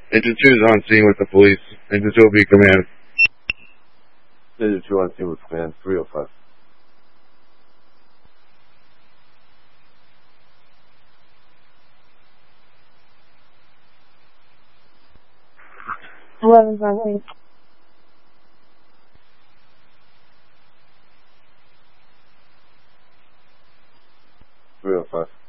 Agent 2 is on scene with the police. Agent 2 will be command. Agent 2 on scene with command 305. Eleven's on scene. 305.